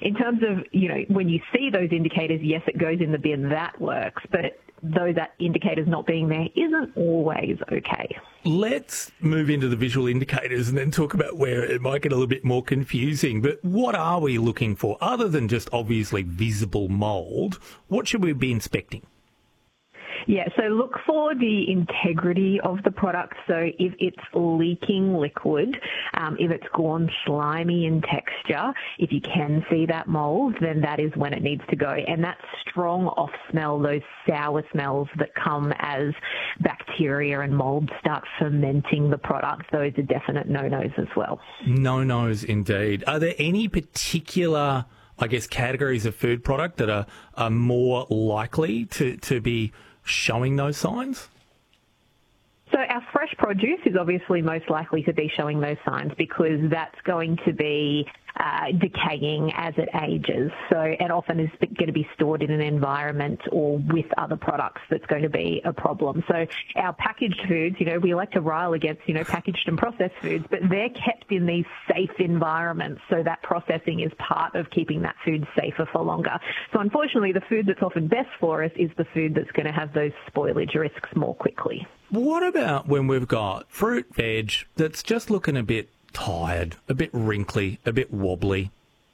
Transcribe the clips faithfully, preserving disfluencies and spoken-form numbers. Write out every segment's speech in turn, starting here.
in terms of, you know, when you see those indicators, yes, it goes in the bin, that works, but those indicators not being there isn't always okay. Let's move into the visual indicators and then talk about where it might get a little bit more confusing. But what are we looking for? Other than just obviously visible mould, what should we be inspecting? Yeah, so look for the integrity of the product. So if it's leaking liquid, um, if it's gone slimy in texture, if you can see that mould, then that is when it needs to go. And that strong off smell, those sour smells that come as bacteria and mould start fermenting the product, those are definite no-nos as well. No-nos indeed. Are there any particular, I guess, categories of food product that are, are more likely to, to be showing those signs? So our fresh produce is obviously most likely to be showing those signs because that's going to be uh, decaying as it ages. So, and often is going to be stored in an environment or with other products that's going to be a problem. So our packaged foods, you know, we like to rile against, you know, packaged and processed foods, but they're kept in these safe environments. So that processing is part of keeping that food safer for longer. So unfortunately, the food that's often best for us is the food that's going to have those spoilage risks more quickly. What about when we've got fruit, veg that's just looking a bit tired, a bit wrinkly, a bit wobbly?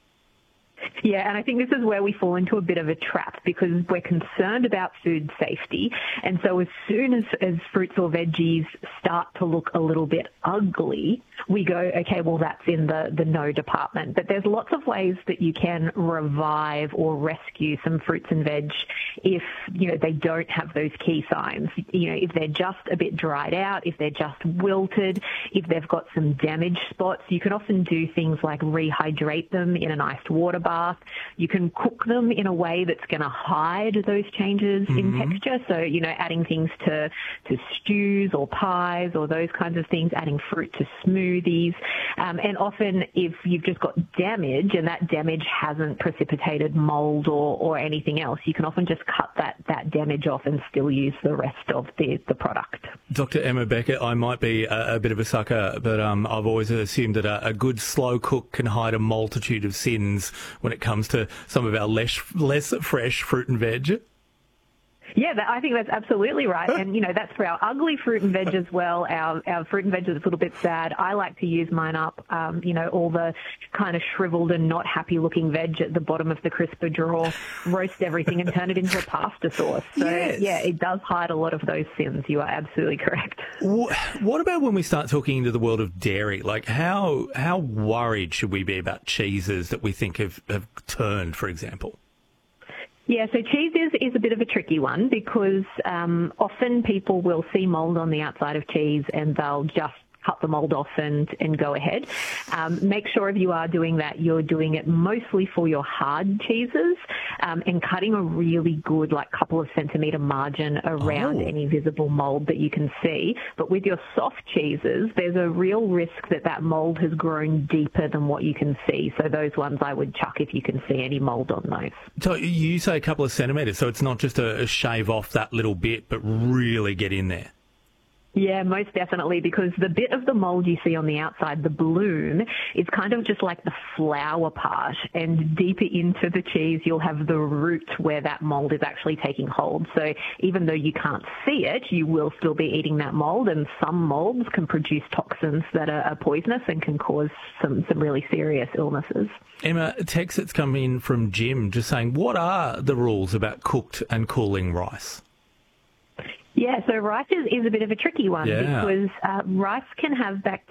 Yeah, and I think this is where we fall into a bit of a trap because we're concerned about food safety. And so as soon as, as fruits or veggies start to look a little bit ugly, we go, okay, well, that's in the, the no department. But there's lots of ways that you can revive or rescue some fruits and veg if, you know, they don't have those key signs. You know, if they're just a bit dried out, if they're just wilted, if they've got some damaged spots, you can often do things like rehydrate them in an iced water bath. You can cook them in a way that's going to hide those changes mm-hmm. in texture. So, you know, adding things to, to stews or pies or those kinds of things, adding fruit to smoothies. Um, and often if you've just got damage and that damage hasn't precipitated mold or, or anything else, you can often just cut that, that damage off and still use the rest of the, the product. Doctor Emma Beckett, I might be a, a bit of a sucker, but um, I've always assumed that a, a good slow cook can hide a multitude of sins when it comes to some of our less, less fresh fruit and veg. Yeah, that, I think that's absolutely right. And, you know, that's for our ugly fruit and veg as well. Our, our fruit and veg is a little bit sad. I like to use mine up, um, you know, all the kind of shriveled and not happy looking veg at the bottom of the crisper drawer, roast everything and turn it into a pasta sauce. So, yes. yeah, it does hide a lot of those sins. You are absolutely correct. What about when we start talking into the world of dairy? Like how, how worried should we be about cheeses that we think have, have turned, for example? Yeah, so cheese is, is a bit of a tricky one because um, often people will see mould on the outside of cheese and they'll just cut the mould off and, and go ahead. Um, make sure if you are doing that, you're doing it mostly for your hard cheeses um, and cutting a really good, like, couple of centimetre margin around oh. any visible mould that you can see. But with your soft cheeses, there's a real risk that that mould has grown deeper than what you can see. So those ones I would chuck if you can see any mould on those. So you say a couple of centimetres, so it's not just a, a shave off that little bit, but really get in there. Yeah, most definitely, because the bit of the mould you see on the outside, the bloom, is kind of just like the flower part, and deeper into the cheese you'll have the root where that mould is actually taking hold. So even though you can't see it, you will still be eating that mould, and some moulds can produce toxins that are poisonous and can cause some, some really serious illnesses. Emma, a text that's come in from Jim just saying, what are the rules about cooked and cooling rice? Yeah, so rice is, is a bit of a tricky one yeah. because uh, rice can have bacteria